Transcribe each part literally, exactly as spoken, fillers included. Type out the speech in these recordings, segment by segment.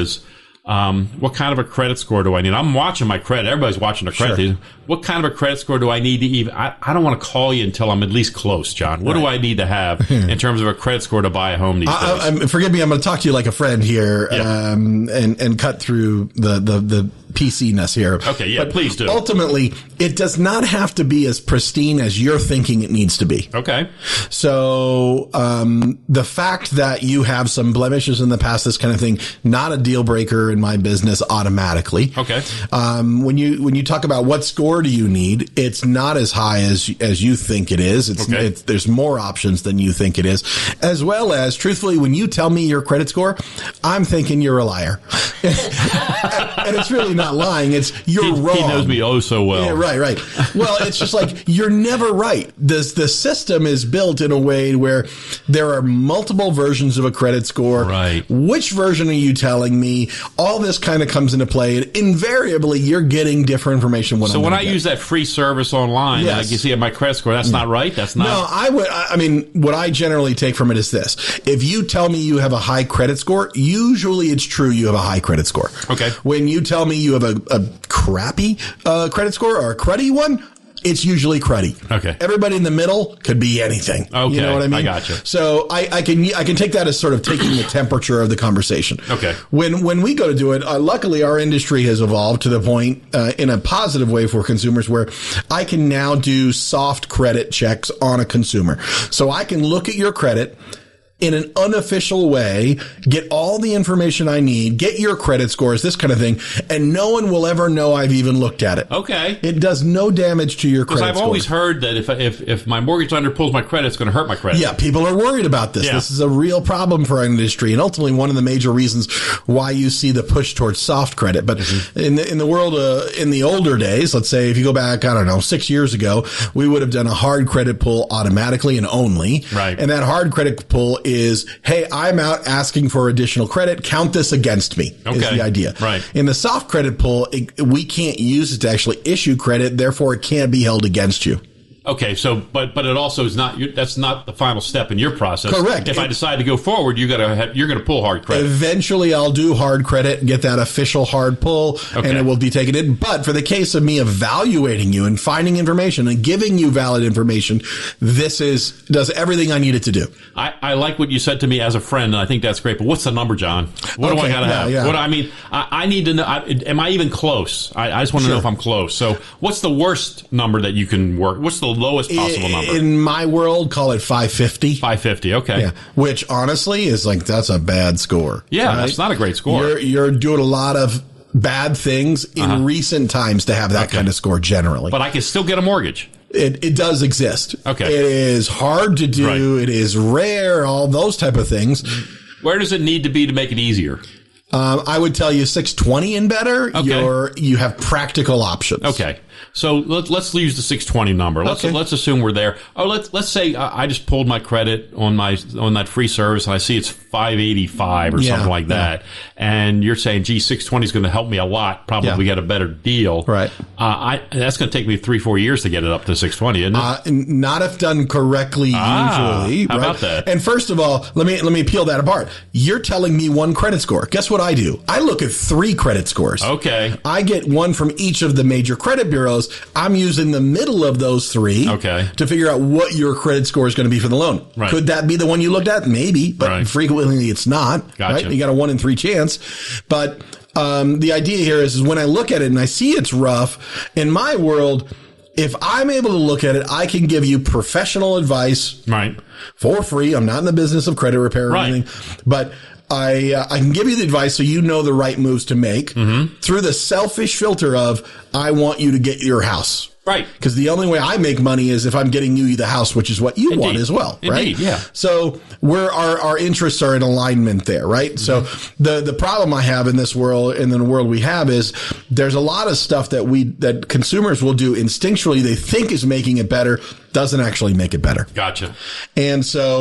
is, um, what kind of a credit score do I need? I'm watching my credit. Everybody's watching their credit. Sure. What kind of a credit score do I need to even, I, I don't want to call you until I'm at least close, John. What right. do I need to have in terms of a credit score to buy a home these I, days? I, I, forgive me, I'm going to talk to you like a friend here, yeah. um, and, and cut through the, the, the P C-ness here. Okay, yeah, but please do. Ultimately, it does not have to be as pristine as you're thinking it needs to be. Okay. So, um, the fact that you have some blemishes in the past, this kind of thing, not a deal breaker in my business automatically. Okay. Um, when you, when you talk about what score do you need, it's not as high as, as you think it is. It's, okay. it's, there's more options than you think it is. As well as, truthfully, when you tell me your credit score, I'm thinking you're a liar. And it's really not lying. It's you're he, wrong. He knows me oh so well. Yeah, right, right. Well, it's just like you're never right. The, the system is built in a way where there are multiple versions of a credit score. Right. Which version are you telling me? All this kind of comes into play. And invariably, you're getting different information. When so I'm when I get. use that free service online, yes. like you see at my credit score, that's not right? That's not. No, I would, I mean, what I generally take from it is this. If you tell me you have a high credit score, usually it's true you have a high credit score. Okay. When you tell me you have a, a crappy uh, credit score or a cruddy one, it's usually cruddy. Okay. Everybody in the middle could be anything. Okay. You know what I mean? I gotcha. So I, I can I can take that as sort of taking the temperature of the conversation. Okay. When when we go to do it, uh, luckily our industry has evolved to the point uh, in a positive way for consumers where I can now do soft credit checks on a consumer. So I can look at your credit in an unofficial way, get all the information I need, get your credit scores, this kind of thing, and no one will ever know I've even looked at it. Okay. It does no damage to your credit Because I've score. always heard that if if if my mortgage lender pulls my credit, it's going to hurt my credit. Yeah, people are worried about this. Yeah. This is a real problem for our industry, and ultimately one of the major reasons why you see the push towards soft credit. But mm-hmm. in the in the world uh, in the older days, let's say if you go back, I don't know, six years ago, we would have done a hard credit pull automatically and only. Right. And that hard credit pull is, hey, I'm out asking for additional credit. Count this against me. Okay. Is the idea. Right. In the soft credit pull, it, we can't use it to actually issue credit. Therefore, it can't be held against you. Okay, so but but it also is not that's not the final step in your process. Correct. If it, I decide to go forward, you gotta have, you're going to pull hard credit. Eventually, I'll do hard credit, get that official hard pull, okay. and it will be taken in. But for the case of me evaluating you and finding information and giving you valid information, this is does everything I need it to do. I, I like what you said to me as a friend, and I think that's great. But what's the number, John? What okay, do I got to yeah, have? Yeah. What I mean, I, I need to know. I, am I even close? I, I just want to sure. know if I'm close. So, what's the worst number that you can work? What's the lowest possible It, number? In my world, call it five fifty. five fifty, okay. Yeah, which honestly is like, that's a bad score. Yeah, right? That's not a great score. You're, you're doing a lot of bad things in uh-huh. recent times to have that okay. kind of score generally. But I can still get a mortgage. It, it does exist. Okay. It is hard to do. Right. It is rare, all those type of things. Where does it need to be to make it easier? Um, I would tell you six twenty and better. Okay. You're, you have practical options. Okay. So let, let's use the six twenty number. Let's Okay. let's assume we're there. Oh, let's let's say I I just pulled my credit on my on that free service and I see it's five eighty-five or Yeah, something like yeah. that. And you're saying, gee, six twenty is going to help me a lot. Probably Yeah. get a better deal. Right. Uh, I that's going to take me three four years to get it up to six twenty, isn't it? Uh, not if done correctly, Ah, usually. how right? about that? And first of all, let me let me peel that apart. You're telling me one credit score. Guess what I do? I look at three credit scores. Okay. I get one from each of the major credit bureaus. I'm using the middle of those three Okay. to figure out what your credit score is going to be for the loan. Right. Could that be the one you looked at? Maybe, but Right. frequently it's not. Gotcha. Right? You got a one in three chance. But um, the idea here is, is when I look at it and I see it's rough, in my world, if I'm able to look at it, I can give you professional advice Right. for free. I'm not in the business of credit repair or Right. anything, but I uh, I can give you the advice so you know the right moves to make Mm-hmm. through the selfish filter of, I want you to get your house. Right. Because the only way I make money is if I'm getting you the house, which is what you Indeed. want as well, right? Indeed, yeah. So we're, our, our interests are in alignment there, right? Mm-hmm. So the, the problem I have in this world, in the world we have, is there's a lot of stuff that we, that consumers will do instinctually, they think is making it better, doesn't actually make it better. Gotcha. And so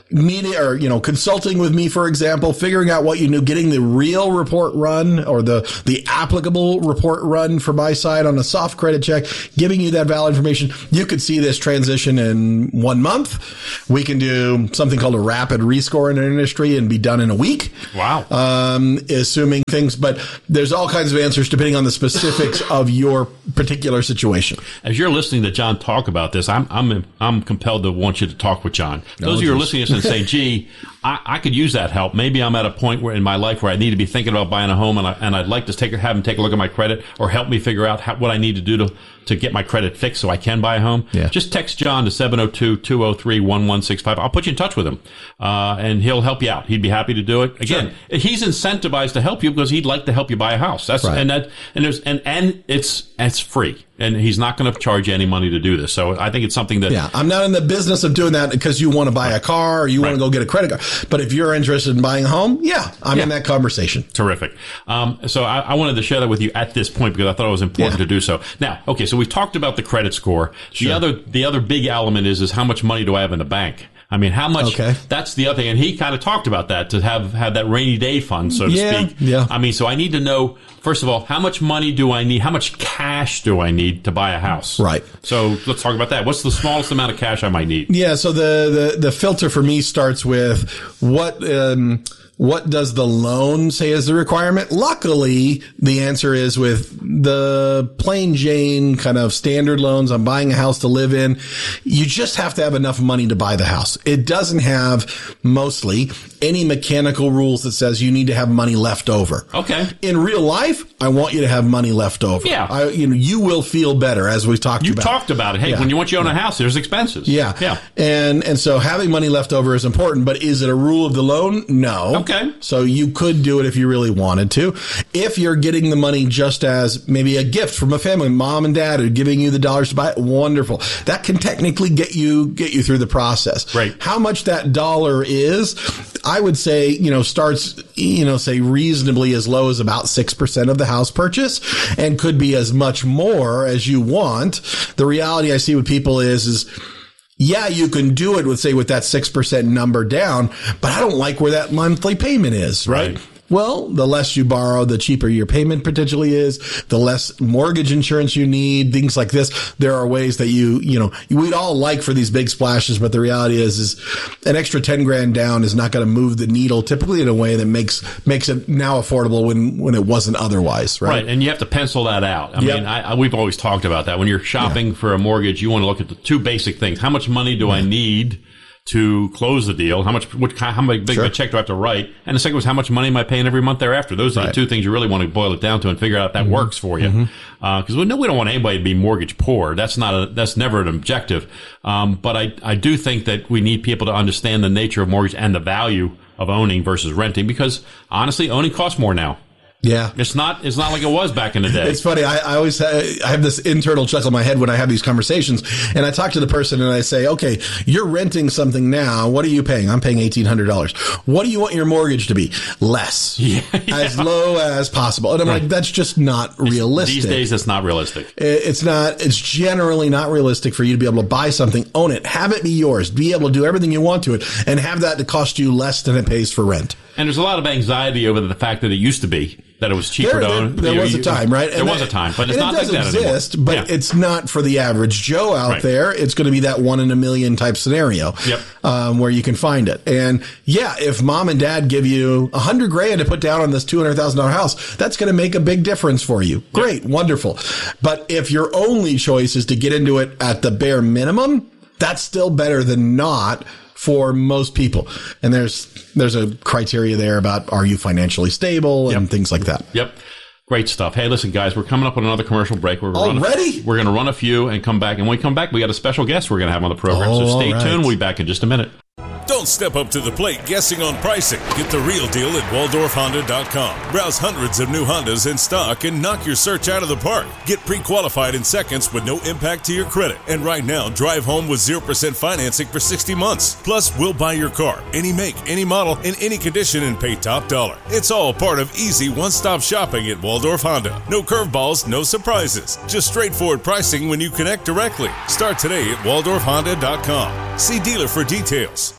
meeting or, you know, consulting with me, for example, figuring out what you knew, getting the real report run or the, the applicable report run for my side on a soft credit check, giving you that valid information. You could see this transition in one month. We can do something called a rapid rescore in our industry and be done in a week. Wow. Um, assuming things, but there's all kinds of answers depending on the specifics of your particular situation. As you're listening to John talk about this, I'm I'm I'm compelled to want you to talk with John. Those oh, of you who are listening to this and say, "Gee, I, I could use that help. Maybe I'm at a point where in my life where I need to be thinking about buying a home, and I, and I'd like to take have him take a look at my credit or help me figure out how, what I need to do to to get my credit fixed so I can buy a home." Yeah. Just text John to seven oh two, two oh three, one one six five. I'll put you in touch with him, uh, and he'll help you out. He'd be happy to do it. Again, sure. He's incentivized to help you because he'd like to help you buy a house. That's right. and that and there's and and it's it's free. And he's not going to charge you any money to do this. So I think it's something that... Yeah, I'm not in the business of doing that because you want to buy a car or you right. want to go get a credit card. But if you're interested in buying a home, yeah, I'm yeah. in that conversation. Terrific. Um, so I, I wanted to share that with you at this point because I thought it was important yeah. to do so. Now, okay, so we've talked about the credit score. Sure. The other the other big element is, is how much money do I have in the bank? I mean, how much, okay. that's the other thing. And he kind of talked about that, to have, have that rainy day fund, so to yeah, speak. Yeah. I mean, so I need to know, first of all, how much money do I need? How much cash do I need to buy a house? Right. So let's talk about that. What's the smallest amount of cash I might need? Yeah. So the, the, the filter for me starts with what, um, what does the loan say is the requirement? Luckily, the answer is with the plain Jane kind of standard loans. I'm buying a house to live in. You just have to have enough money to buy the house. It doesn't have mostly any mechanical rules that says you need to have money left over. Okay. In real life, I want you to have money left over. Yeah. I, you know, you will feel better as we've talked you about. You talked about it. Hey, yeah. when you want you own yeah. a house, there's expenses. Yeah. Yeah. And, and so having money left over is important, but is it a rule of the loan? No. Okay. So you could do it if you really wanted to. If you're getting the money just as maybe a gift from a family, mom and dad are giving you the dollars to buy it, wonderful. That can technically get you, get you through the process. Right. How much that dollar is, I would say, you know, starts, you know, say reasonably as low as about six percent of the house purchase and could be as much more as you want. The reality I see with people is, is, yeah, you can do it with, say, with that six percent number down, but I don't like where that monthly payment is, right? Right. Well, the less you borrow, the cheaper your payment potentially is, the less mortgage insurance you need, things like this. There are ways that you, you know, we'd all like for these big splashes, but the reality is, is an extra ten grand down is not going to move the needle typically in a way that makes, makes it now affordable when, when it wasn't otherwise, right? Right. And you have to pencil that out. I yep. mean, I, I, we've always talked about that. When you're shopping yeah. for a mortgage, you want to look at the two basic things. How much money do yeah. I need to close the deal? How much, what, how big sure. a check do I have to write? And the second was, how much money am I paying every month thereafter? Those are right. the two things you really want to boil it down to and figure out if that mm-hmm. works for you. Because mm-hmm. uh, we know we don't want anybody to be mortgage poor. That's not a, that's never an objective. Um, but I, I do think that we need people to understand the nature of mortgage and the value of owning versus renting, because honestly, owning costs more now. Yeah. It's not, it's not like it was back in the day. It's funny. I, I always have, I have this internal chuckle in my head when I have these conversations, and I talk to the person and I say, okay, you're renting something now. What are you paying? I'm paying eighteen hundred dollars. What do you want your mortgage to be? Less. Yeah, yeah. As low as possible. And I'm right. like, that's just not realistic. These days, it's not realistic. It's not, it's generally not realistic for you to be able to buy something, own it, have it be yours, be able to do everything you want to it, and have that to cost you less than it pays for rent. And there's a lot of anxiety over the fact that it used to be, that it was cheaper there, to own. There, there was a time, right? There and was that, a time, but it's and not it does like that exist, anymore. But yeah. it's not for the average Joe out right. there. It's going to be that one in a million type scenario, yep. um, where you can find it. And yeah, if mom and dad give you a hundred grand to put down on this two hundred thousand dollar house, that's going to make a big difference for you. Great, yep. wonderful. But if your only choice is to get into it at the bare minimum, that's still better than not for most people. And there's there's a criteria there about, are you financially stable and yep. things like that. Yep. Great stuff. Hey, listen, guys, we're coming up on another commercial break. We're gonna Already? Run a, we're going to run a few and come back. And when we come back, we got a special guest we're going to have on the program. Oh, so stay right. tuned. We'll be back in just a minute. Don't step up to the plate guessing on pricing. Get the real deal at Waldorf Honda dot com. Browse hundreds of new Hondas in stock and knock your search out of the park. Get pre-qualified in seconds with no impact to your credit. And right now, drive home with zero percent financing for sixty months. Plus, we'll buy your car, any make, any model, in any condition, and pay top dollar. It's all part of easy one-stop shopping at Waldorf Honda. No curveballs, no surprises. Just straightforward pricing when you connect directly. Start today at Waldorf Honda dot com. See dealer for details.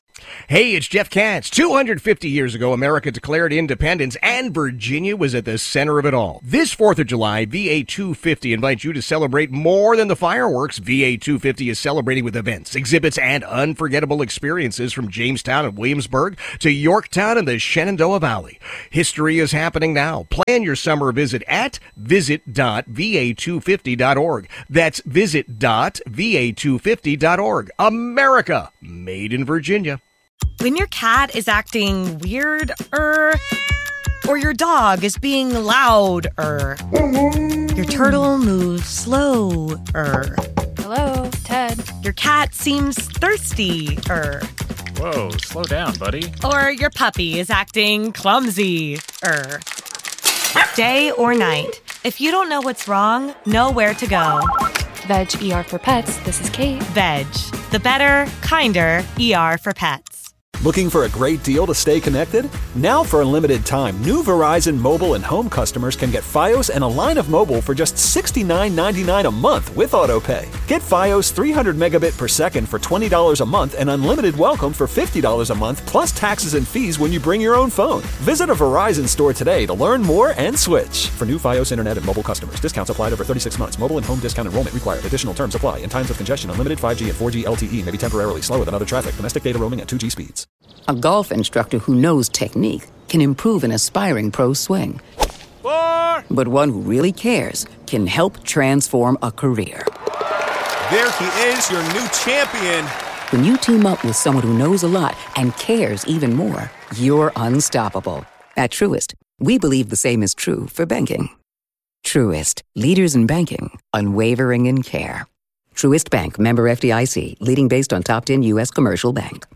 Hey, it's Jeff Katz. two hundred fifty years ago, America declared independence, and Virginia was at the center of it all. This fourth of July, V A two fifty invites you to celebrate more than the fireworks. V A two fifty is celebrating with events, exhibits, and unforgettable experiences from Jamestown and Williamsburg to Yorktown and the Shenandoah Valley. History is happening now. Plan your summer visit at visit dot v a two fifty dot org. That's visit dot v a two fifty dot org. America, made in Virginia. When your cat is acting weird, er, or your dog is being loud, er, your turtle moves slow, er. Hello, Ted. Your cat seems thirsty, er. Whoa, slow down, buddy. Or your puppy is acting clumsy, er. Day or night, if you don't know what's wrong, know where to go. Veg E R for Pets. This is Kate. Veg, the better, kinder E R for pets. Looking for a great deal to stay connected? Now for a limited time, new Verizon mobile and home customers can get Fios and a line of mobile for just sixty-nine ninety-nine a month with AutoPay. Get Fios three hundred megabit per second for twenty dollars a month and unlimited welcome for fifty dollars a month plus taxes and fees when you bring your own phone. Visit a Verizon store today to learn more and switch. For new Fios internet and mobile customers, discounts applied over thirty-six months. Mobile and home discount enrollment required. Additional terms apply. In times of congestion, unlimited five G and four G L T E may be temporarily slower than other traffic. Domestic data roaming at two G speeds. A golf instructor who knows technique can improve an aspiring pro's swing. Four. But one who really cares can help transform a career. There he is, your new champion. When you team up with someone who knows a lot and cares even more, you're unstoppable. At Truist, we believe the same is true for banking. Truist, leaders in banking, unwavering in care. Truist Bank, member F D I C, leading based on top ten U S commercial bank.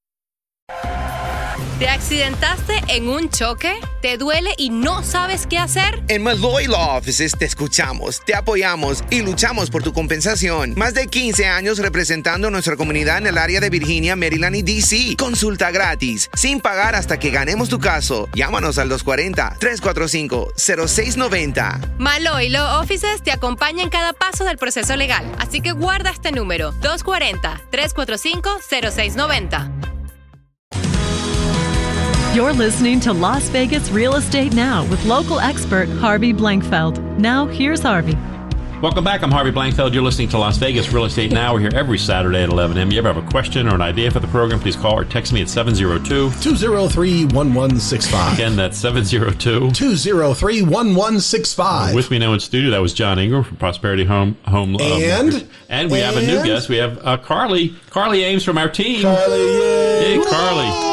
¿Te accidentaste en un choque? ¿Te duele y no sabes qué hacer? En Malloy Law Offices te escuchamos, te apoyamos y luchamos por tu compensación. Más de quince años representando nuestra comunidad en el área de Virginia, Maryland y D C. Consulta gratis, sin pagar hasta que ganemos tu caso. Llámanos al dos cuatro cero, tres cuatro cinco, cero seis nueve cero. Malloy Law Offices te acompaña en cada paso del proceso legal. Así que guarda este número, dos cuatro cero, tres cuatro cinco, cero seis nueve cero. You're listening to Las Vegas Real Estate Now with local expert Harvey Blankfeld. Now, here's Harvey. Welcome back. I'm Harvey Blankfeld. You're listening to Las Vegas Real Estate Now. We're here every Saturday at eleven a.m. You ever have a question or an idea for the program, please call or text me at seven zero two, two zero three, one one six five. Again, that's seven zero two, two zero three, one one six five. With me now in studio, that was John Ingram from Prosperity Home. Home and? Um, and we and? have a new guest. We have uh, Carly. Carly Ames from our team. Carly, yay. Hey, Carly.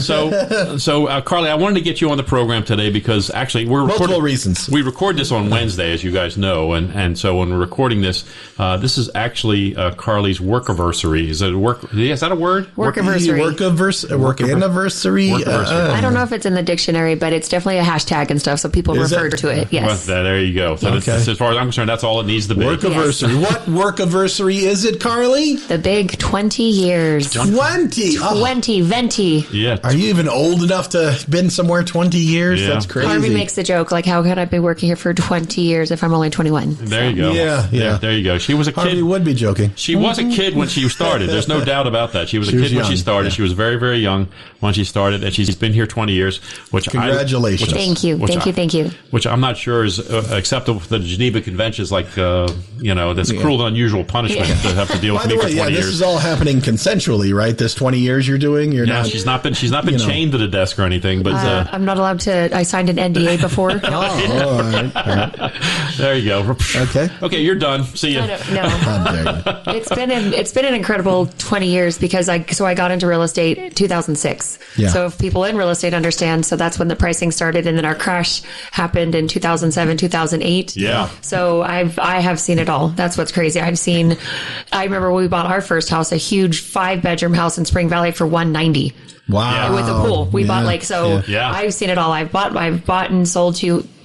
So, so uh, Carly, I wanted to get you on the program today because actually we're multiple recording, reasons. We record this on Wednesday, as you guys know, and, and so when we're recording this, uh, this is actually uh, Carly's work-iversary. Is it a work? Is that a word? Work-iversary. Work-iversary. Work anniversary. Uh, I don't know if it's in the dictionary, but it's definitely a hashtag and stuff, so people is refer it? to it. Yes. Well, there you go. So okay. that's, as far as I'm concerned, that's all it needs to be. Work-iversary. Yes. What work-iversary is it, Carly? The big twenty years. twenty. twenty. Venti. Yeah. Are you even old enough to have been somewhere twenty years? Yeah. That's crazy. Harvey makes the joke, like, how could I be working here for twenty years if I'm only twenty-one? There you go. Yeah, yeah. There, there you go. She was a kid. Harvey would be joking. She was a kid when she started. There's no doubt about that. She was she a kid was when young. she started. Yeah. She was very, very young when she started, and she's been here twenty years. Which Congratulations. I, which, thank you. Which Thank I, you. Thank you. Which I'm not sure is uh, acceptable for the Geneva Conventions, like, uh, you know, that's yeah. cruel and unusual punishment Yeah. to have to deal with By me the for way, twenty yeah, years. this is all happening consensually, right? This twenty years you're doing? You're yeah, not. she's not been she's not been you know. chained to the desk or anything, but. Uh, Uh, I'm not allowed to. I signed an N D A before. oh, all right, all right. There you go. Okay. Okay, you're done. See you. I don't, no. How dare you. It's been an, it's been an incredible twenty years because I so I got into real estate in two thousand six. Yeah. So if people in real estate understand, so that's when the pricing started, and then our crash happened in two thousand seven, two thousand eight. Yeah. So I've I have seen it all. That's what's crazy. I've seen. I remember when we bought our first house, a huge five bedroom house in Spring Valley for one ninety. Wow. With a pool. We Yeah. bought like, so Yeah. I've seen it all. I've bought, I've bought and sold to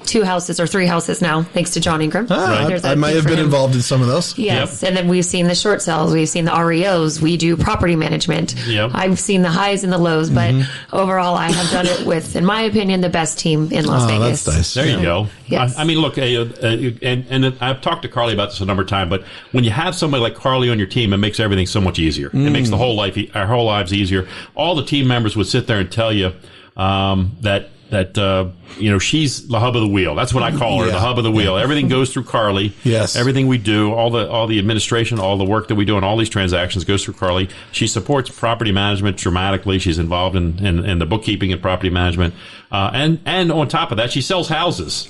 two houses or three houses now, thanks to John Ingram. Ah, There's I, I a might thing have for been him. involved in some of those. Yes, and then we've seen the short sales, we've seen the R E Os, we do property management. Yep. I've seen the highs and the lows, but Mm-hmm. overall, I have done it with, in my opinion, the best team in Las Oh, Vegas. that's nice. There you go. Yes. I, I mean, look, uh, uh, and, and I've talked to Carly about this a number of times, but when you have somebody like Carly on your team, it makes everything so much easier. Mm. It makes the whole life, e- our whole lives easier. All the team members would sit there and tell you um, that that uh, you know she's the hub of the wheel. That's what I call her, Yeah. the hub of the wheel. Everything goes through Carly. Yes. Everything we do, all the all the administration, all the work that we do on all these transactions goes through Carly. She supports property management dramatically. She's involved in, in, in the bookkeeping and property management. Uh, and, and on top of that, she sells houses.